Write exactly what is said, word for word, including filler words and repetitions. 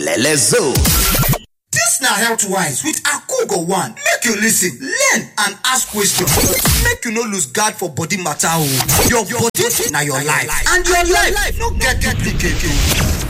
Lelezo. This na Health Wise with Akugo One. Make you listen, learn and ask questions. Make you no lose guard for body matter. Your body na your life, and your life no get duplicate.